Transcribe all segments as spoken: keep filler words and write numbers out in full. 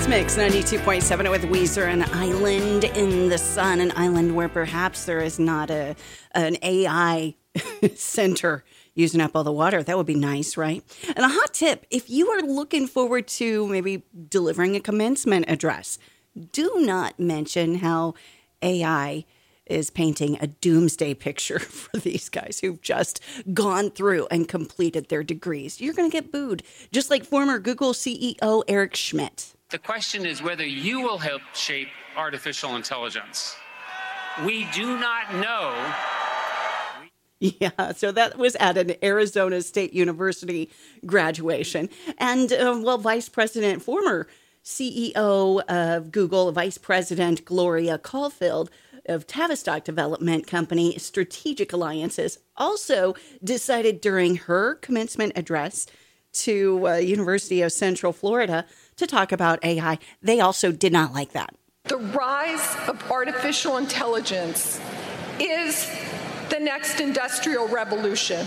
Mix ninety-two point seven with Weezer, an island in the sun, an island where perhaps there is not a an A I center using up all the water. That would be nice, right? And a hot tip, if you are looking forward to maybe delivering a commencement address, do not mention how A I is painting a doomsday picture for these guys who've just gone through and completed their degrees. You're going to get booed, just like former Google C E O Eric Schmidt. The question is whether you will help shape artificial intelligence. We do not know. Yeah, so that was at an Arizona State University graduation. And, uh, well, Vice President, former C E O of Google, Vice President Gloria Caulfield of Tavistock Development Company Strategic Alliances, also decided during her commencement address to uh, University of Central Florida to talk about A I. They also did not like that. The rise of artificial intelligence is the next industrial revolution.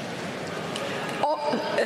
Oh.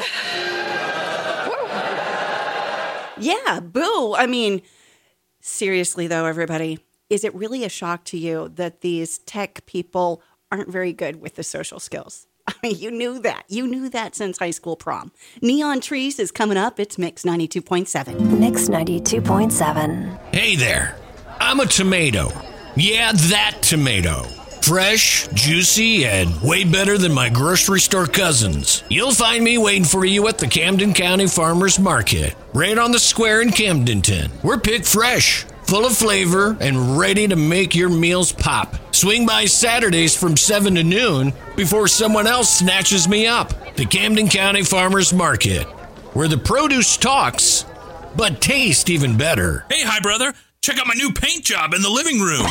Yeah, boo. I mean, seriously, though, everybody, is it really a shock to you that these tech people aren't very good with the social skills? I mean, you knew that. You knew that since high school prom. Neon Trees is coming up. It's Mix ninety-two point seven. Mix ninety-two point seven. Hey there. I'm a tomato. Yeah, that tomato. Fresh, juicy, and way better than my grocery store cousins. You'll find me waiting for you at the Camden County Farmers Market, right on the square in Camdenton. We're picked fresh, full of flavor, and ready to make your meals pop. Swing by Saturdays from seven to noon before someone else snatches me up. The Camden County Farmers Market, where the produce talks, but tastes even better. Hey, hi, brother. Check out my new paint job in the living room.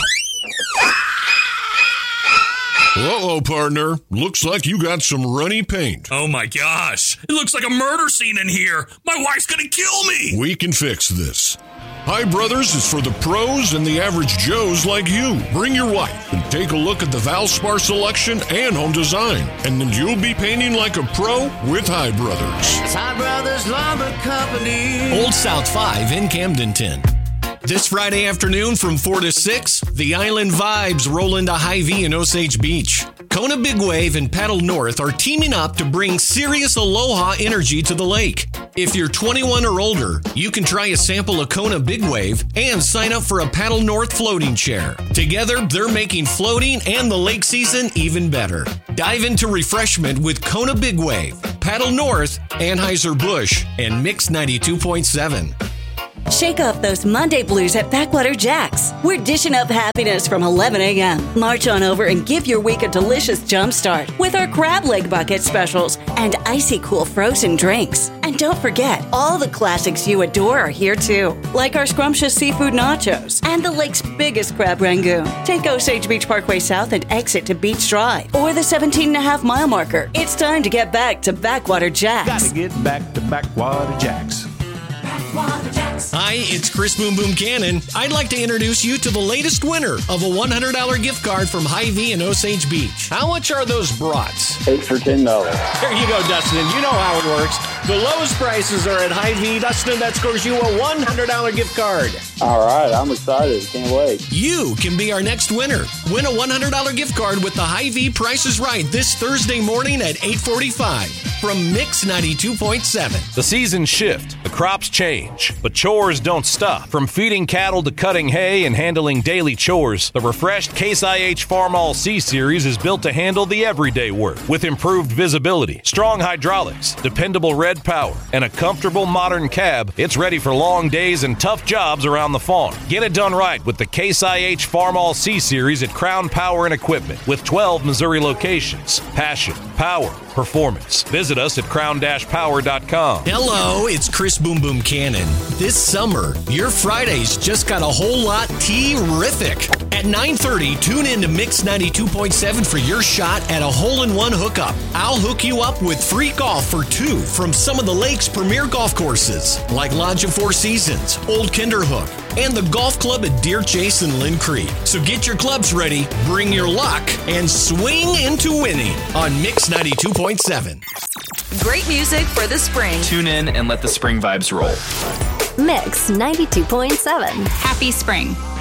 Uh-oh, partner. Looks like you got some runny paint. Oh, my gosh. It looks like a murder scene in here. My wife's gonna kill me. We can fix this. Hi Brothers is for the pros and the average Joes like you. Bring your wife and take a look at the Valspar selection and home design. And then you'll be painting like a pro with Hi Brothers. It's Hi Brothers Lumber Company. Old South five in Camdenton. This Friday afternoon from four to six, the Island Vibes roll into Hy-Vee and Osage Beach. Kona Big Wave and Paddle North are teaming up to bring serious aloha energy to the lake. If you're twenty-one or older, you can try a sample of Kona Big Wave and sign up for a Paddle North floating chair. Together, they're making floating and the lake season even better. Dive into refreshment with Kona Big Wave, Paddle North, Anheuser-Busch, and Mix ninety-two point seven. Shake off those Monday blues at Backwater Jack's. We're dishing up happiness from eleven a.m. March on over and give your week a delicious jump start with our crab leg bucket specials and icy cool frozen drinks. And don't forget, all the classics you adore are here too, like our scrumptious seafood nachos and the lake's biggest crab rangoon. Take Osage Beach Parkway South and exit to Beach Drive or the seventeen and a half mile marker. It's time to get back to Backwater Jack's. Gotta get back to Backwater Jack's. Hi, it's Chris Boom Boom Cannon. I'd like to introduce you to the latest winner of a one hundred dollars gift card from Hy-Vee and Osage Beach. How much are those brats? Eight for ten dollars. There you go, Dustin. You know how it works. The lowest prices are at Hy-Vee. Dustin, that scores you a one hundred dollars gift card. All right, I'm excited. Can't wait. You can be our next winner. Win a one hundred dollars gift card with the Hy-Vee Price is Right this Thursday morning at eight forty-five from Mix ninety-two point seven. The seasons shift, the crops change, but chores don't stop. From feeding cattle to cutting hay and handling daily chores, the refreshed Case I H Farmall C-Series is built to handle the everyday work. With improved visibility, strong hydraulics, dependable red power, and a comfortable modern cab, it's ready for long days and tough jobs around the farm. Get it done right with the Case I H Farmall C-Series at Crown Power and Equipment with twelve Missouri locations. Passion, power, performance. Visit us at crown dash power dot com. Hello, it's Chris Boom Boom Cannon. This summer, your Fridays just got a whole lot terrific. At nine thirty, tune in to Mix ninety-two point seven for your shot at a hole-in-one hookup. I'll hook you up with free golf for two from some of the lake's premier golf courses, like Lodge of Four Seasons, Old Kinderhook, and the golf club at Deer Chase and Lynn Creek. So get your clubs ready, bring your luck, and swing into winning on Mix ninety-two point seven. Great music for the spring. Tune in and let the spring vibes roll. Mix ninety-two point seven. Happy spring.